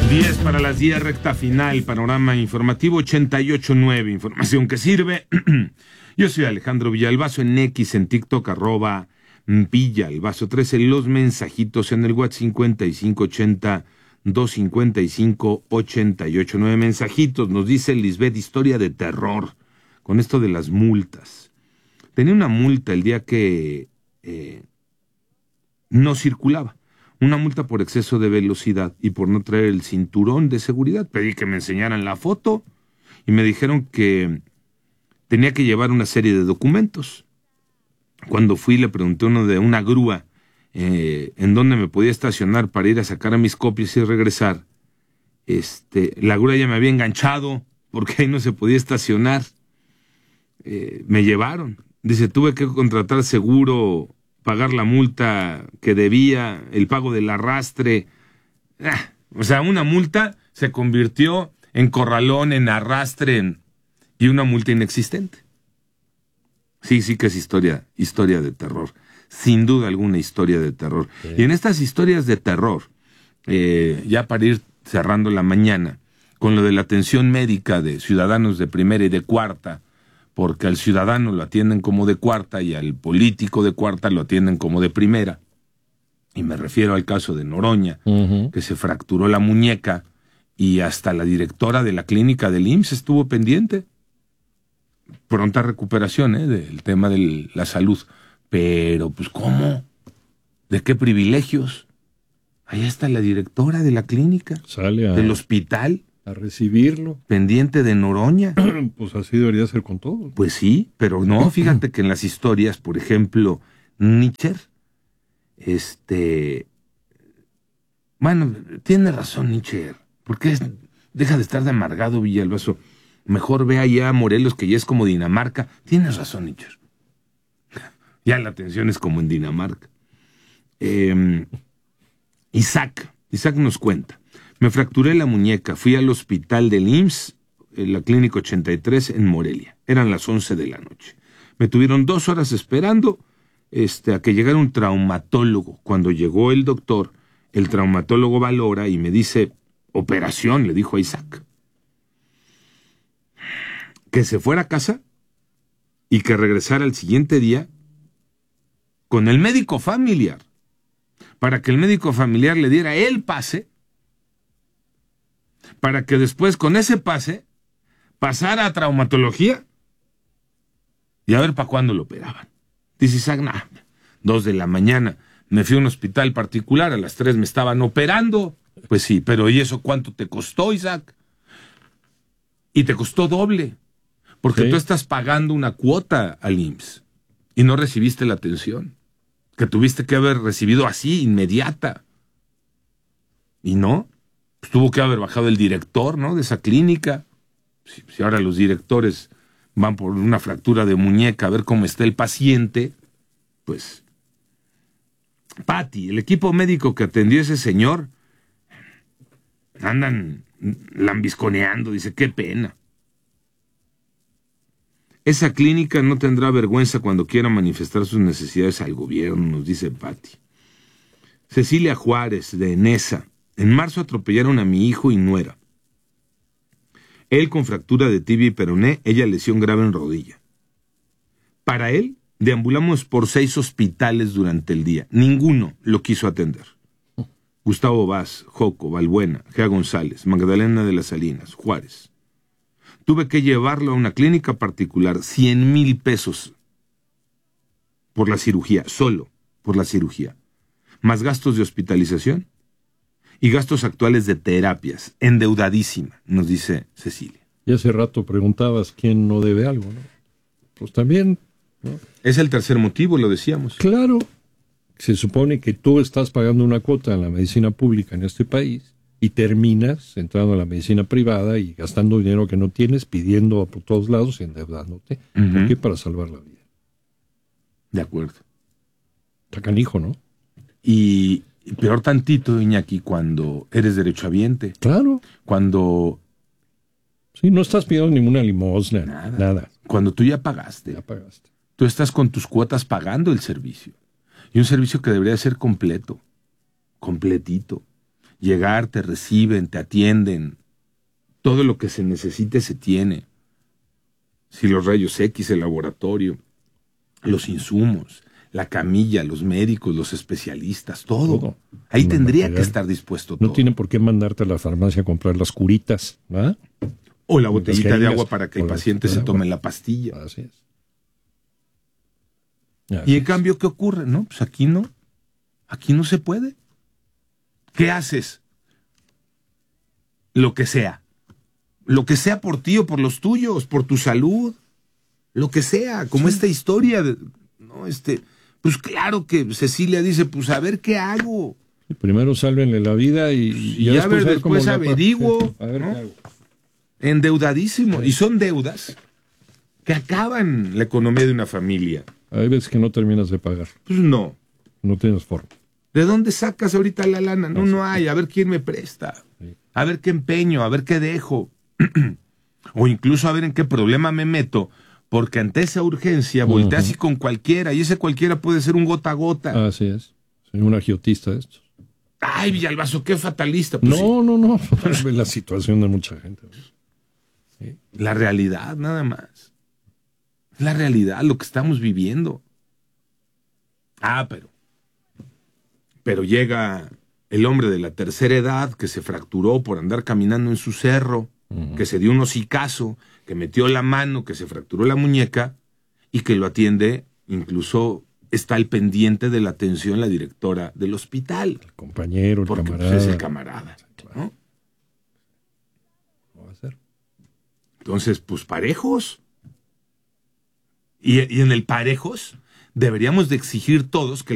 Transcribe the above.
10 para las 10, recta final, panorama informativo 88.9, información que sirve. Yo soy Alejandro Villalbazo en X, en TikTok, @Villalbazo13, los mensajitos en el WhatsApp 5580-255-889, mensajitos, nos dice Lisbeth, historia de terror, con esto de las multas. Tenía una multa el día que no circulaba. Una multa por exceso de velocidad y por no traer el cinturón de seguridad. Pedí que me enseñaran la foto y me dijeron que tenía que llevar una serie de documentos. Cuando fui le pregunté a uno de una grúa en dónde me podía estacionar para ir a sacar a mis copias y regresar. La grúa ya me había enganchado porque ahí no se podía estacionar. Me llevaron. Dice, tuve que contratar seguro, pagar la multa que debía, el pago del arrastre. O sea, una multa se convirtió en corralón, en arrastre, y una multa inexistente. Sí que es historia de terror. Sin duda alguna historia de terror. Sí. Y en estas historias de terror, ya para ir cerrando la mañana, con lo de la atención médica de ciudadanos de primera y de cuarta, porque al ciudadano lo atienden como de cuarta y al político de cuarta lo atienden como de primera. Y me refiero al caso de Noroña, que se fracturó la muñeca y hasta la directora de la clínica del IMSS estuvo pendiente. Pronta recuperación del tema de la salud. Pero, pues, ¿cómo? ¿De qué privilegios? Ahí está la directora de la clínica, del hospital. A recibirlo. Pendiente de Noroña. Pues así debería ser con todo. Pues sí, pero no, fíjate que en las historias, por ejemplo, Nietzsche, bueno, tiene razón Nietzsche, porque deja de estar de amargado Villalbazo, mejor ve allá a Morelos, que ya es como Dinamarca. Tienes razón Nietzsche, ya la atención es como en Dinamarca. Isaac nos cuenta, me fracturé la muñeca, fui al hospital del IMSS, en la clínica 83 en Morelia. Eran las 11 de la noche. Me tuvieron 2 horas esperando a que llegara un traumatólogo. Cuando llegó el doctor, el traumatólogo valora y me dice, operación, le dijo a Isaac. Que se fuera a casa y que regresara al siguiente día con el médico familiar, para que el médico familiar le diera el pase, para que después con ese pase pasara a traumatología y a ver para cuándo lo operaban. Dice Isaac, 2 de la mañana, me fui a un hospital particular, a las 3 me estaban operando. Pues sí, pero ¿y eso cuánto te costó, Isaac? Y te costó doble, porque tú estás pagando una cuota al IMSS y no recibiste la atención que tuviste que haber recibido así, inmediata. Y no, pues tuvo que haber bajado el director, ¿no?, de esa clínica. Si ahora los directores van por una fractura de muñeca a ver cómo está el paciente, pues... Pati, el equipo médico que atendió a ese señor, andan lambisconeando, dice, qué pena. Esa clínica no tendrá vergüenza cuando quiera manifestar sus necesidades al gobierno, nos dice Pati. Cecilia Juárez, de Enesa. En marzo atropellaron a mi hijo y nuera. Él con fractura de tibia y peroné, ella lesión grave en rodilla. Para él, deambulamos por 6 hospitales durante el día. Ninguno lo quiso atender. Gustavo Vaz, Joco, Balbuena, Gea González, Magdalena de las Salinas, Juárez. Tuve que llevarlo a una clínica particular, 100,000 pesos por la cirugía, solo por la cirugía. Más gastos de hospitalización y gastos actuales de terapias, endeudadísima, nos dice Cecilia. Y hace rato preguntabas quién no debe algo, ¿no? Pues también, ¿no? Es el tercer motivo, lo decíamos. Claro, se supone que tú estás pagando una cuota en la medicina pública en este país y terminas entrando a la medicina privada y gastando dinero que no tienes, pidiendo por todos lados y endeudándote. ¿Por qué? Para salvar la vida. De acuerdo. Está canijo, ¿no? Y peor tantito, Iñaki, cuando eres derechohabiente. Claro. Cuando... Sí, no estás pidiendo ninguna limosna, nada. Cuando tú ya pagaste. Ya pagaste. Tú estás con tus cuotas pagando el servicio. Y un servicio que debería ser completo. Completito. llegar, te reciben, te atienden. Todo lo que se necesite se tiene. Si los rayos X, el laboratorio, los insumos, la camilla, los médicos, los especialistas, todo. Ahí tendría que estar dispuesto todo. No tienen por qué mandarte a la farmacia a comprar las curitas, ¿verdad? O la botellita de agua para que el paciente se tome la pastilla. Así es. Y en cambio, ¿qué ocurre? No, pues aquí no. Aquí no se puede. ¿Qué haces? Lo que sea. Lo que sea por ti o por los tuyos, por tu salud. Lo que sea, como esta historia. No, pues claro que Cecilia dice, pues a ver qué hago. Primero sálvenle la vida y ya después averiguo. A ver, ¿no? ¿qué hago? Endeudadísimo. Y son deudas que acaban la economía de una familia. Hay veces que no terminas de pagar. Pues no. No tienes forma. ¿De dónde sacas ahorita la lana? No hay. A ver quién me presta. A ver qué empeño, a ver qué dejo. O incluso a ver en qué problema me meto. Porque ante esa urgencia volteas y con cualquiera. Y ese cualquiera puede ser un gota a gota. Así es. Soy un agiotista de estos. Ay, Villalbazo, qué fatalista. Pues no. Es la situación de mucha gente. Sí. La realidad, nada más. La realidad, lo que estamos viviendo. Pero llega el hombre de la tercera edad que se fracturó por andar caminando en su cerro, que se dio un hocicazo, que metió la mano, que se fracturó la muñeca y que lo atiende, incluso está al pendiente de la atención la directora del hospital. El compañero, el porque, camarada. Pues, es el camarada. Claro. ¿No? ¿Cómo va a ser? Entonces, pues parejos. Y en el parejos deberíamos de exigir todos que